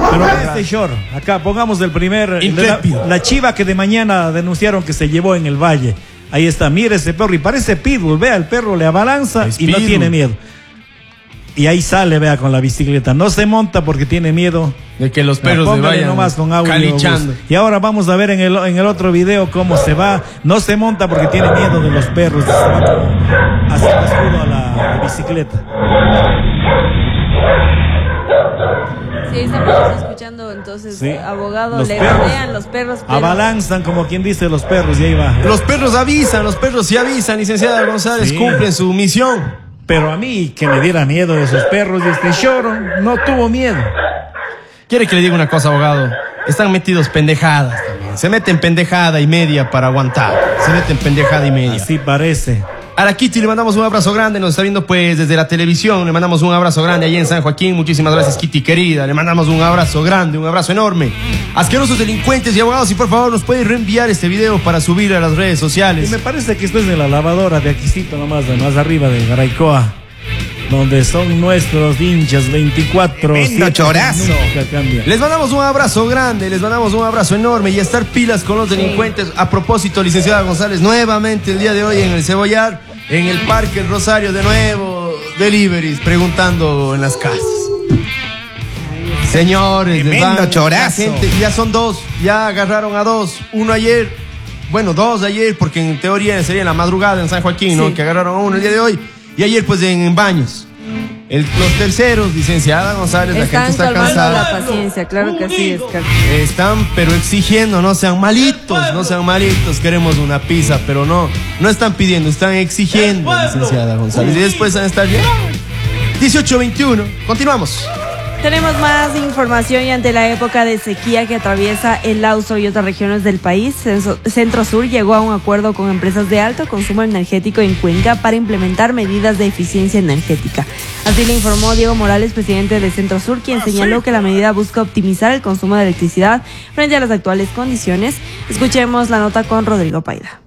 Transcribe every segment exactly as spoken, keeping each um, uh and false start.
Pero este short, acá pongamos el primer, la, la chiva que de mañana denunciaron que se llevó en el valle. Ahí está, mire ese perro y parece pitbull, vea, el perro le abalanza y no tiene miedo. Y ahí sale, vea, con la bicicleta. No se monta porque tiene miedo de que los perros le vayan nomás con audio, calichando. Y ahora vamos a ver en el, en el otro video cómo se va. No se monta porque tiene miedo de los perros. Se va como haciendo escudo a la, a la bicicleta. Sí, estamos escuchando entonces, sí. Abogado, le rodean los perros. Pero... abalanzan, como quien dice, los perros, y ahí va. Los perros avisan, los perros sí avisan, licenciada González, sí. Cumplen su misión. Pero a mí, que me diera miedo de esos perros y este choro, no tuvo miedo. ¿Quiere que le diga una cosa, abogado? Están metidos pendejadas también. Se meten pendejada y media para aguantar. Se meten pendejada y media. Así parece. A la Kitty le mandamos un abrazo grande, nos está viendo pues desde la televisión, le mandamos un abrazo grande allí en San Joaquín, muchísimas gracias Kitty querida, le mandamos un abrazo grande, un abrazo enorme. Asquerosos delincuentes y abogados, y por favor nos puede reenviar este video para subir a las redes sociales. Y me parece que esto es de la lavadora de aquícito nomás, de más arriba de Garaycoa, donde son nuestros hinchas veinticuatro siete. Chorazo. Les mandamos un abrazo grande, les mandamos un abrazo enorme y a estar pilas con los delincuentes. Sí. A propósito, licenciada González, nuevamente el día de hoy en el Cebollar, en el Parque El Rosario, de nuevo, deliveries, preguntando en las casas. Señores, tremendo chorazo. Gente, ya son dos, ya agarraron a dos. Uno ayer, bueno, dos ayer, porque en teoría sería en la madrugada en San Joaquín, ¿no? Sí. Que agarraron a uno el día de hoy. Y ayer, pues, en, en Baños. El, los terceros, licenciada González, están la gente está cansada. La paciencia, claro que sí, Oscar. Están, pero exigiendo, no sean malitos, no sean malitos, queremos una pizza, pero no, no están pidiendo, están exigiendo, licenciada González. Y después van a estar bien. dieciocho veintiuno, continuamos. Tenemos más información y ante la época de sequía que atraviesa el Austro y otras regiones del país, Centro Sur llegó a un acuerdo con empresas de alto consumo energético en Cuenca para implementar medidas de eficiencia energética. Así le informó Diego Morales, presidente de Centro Sur, quien señaló que la medida busca optimizar el consumo de electricidad frente a las actuales condiciones. Escuchemos la nota con Rodrigo Paida.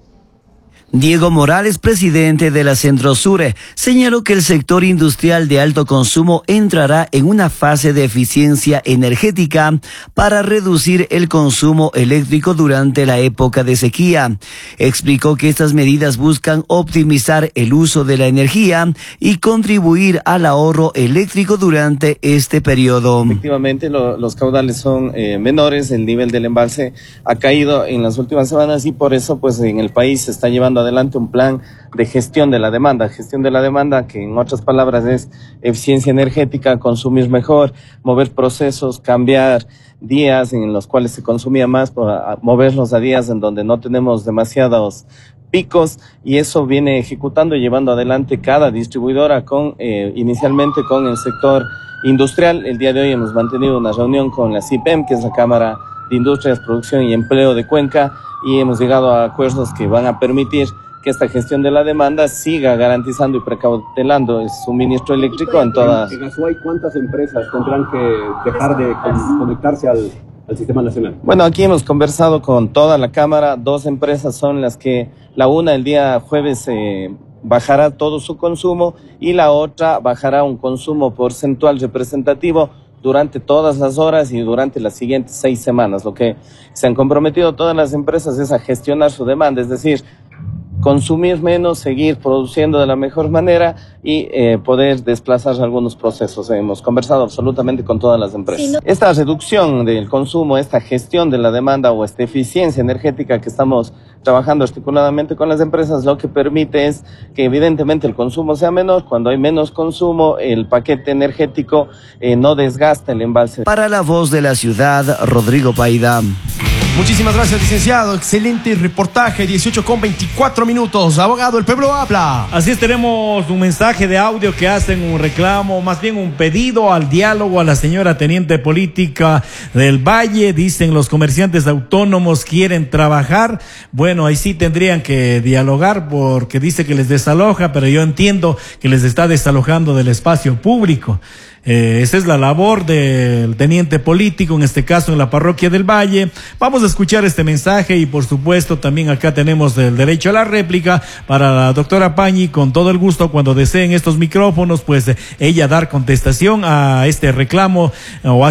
Diego Morales, presidente de la Centrosur, señaló que el sector industrial de alto consumo entrará en una fase de eficiencia energética para reducir el consumo eléctrico durante la época de sequía. Explicó que estas medidas buscan optimizar el uso de la energía y contribuir al ahorro eléctrico durante este periodo. Efectivamente, lo, los caudales son eh, menores, el nivel del embalse ha caído en las últimas semanas y por eso pues en el país se está llevando adelante un plan de gestión de la demanda, gestión de la demanda que en otras palabras es eficiencia energética, consumir mejor, mover procesos, cambiar días en los cuales se consumía más, moverlos a días en donde no tenemos demasiados picos, y eso viene ejecutando y llevando adelante cada distribuidora con eh, inicialmente con el sector industrial. El día de hoy hemos mantenido una reunión con la C I P E M, que es la Cámara de Industrias, Producción y Empleo de Cuenca, y hemos llegado a acuerdos que van a permitir que esta gestión de la demanda siga garantizando y precautelando el suministro eléctrico en todas. En Azuay, ¿cuántas empresas tendrán que dejar de conectarse al, al sistema nacional? Bueno, aquí hemos conversado con toda la Cámara. Dos empresas son las que, la una el día jueves eh, bajará todo su consumo y la otra bajará un consumo porcentual representativo durante todas las horas y durante las siguientes seis semanas. Lo que se han comprometido todas las empresas es a gestionar su demanda, es decir, consumir menos, seguir produciendo de la mejor manera y eh, poder desplazar algunos procesos. Hemos conversado absolutamente con todas las empresas. Sí, no. Esta reducción del consumo, esta gestión de la demanda o esta eficiencia energética que estamos trabajando articuladamente con las empresas, lo que permite es que evidentemente el consumo sea menor. Cuando hay menos consumo, el paquete energético eh, no desgasta el embalse. Para La Voz de la Ciudad, Rodrigo Paida. Muchísimas gracias, licenciado. Excelente reportaje, dieciocho con veinticuatro minutos. Abogado, el pueblo habla. Así es, tenemos un mensaje de audio que hacen un reclamo, más bien un pedido al diálogo a la señora teniente política del Valle. Dicen los comerciantes autónomos quieren trabajar. Bueno, ahí sí tendrían que dialogar porque dice que les desaloja, pero yo entiendo que les está desalojando del espacio público. Eh, esa es la labor del teniente político, en este caso en la parroquia del Valle. Vamos a escuchar este mensaje y por supuesto también acá tenemos el derecho a la réplica para la doctora Pañi, con todo el gusto cuando deseen estos micrófonos, pues ella dar contestación a este reclamo o a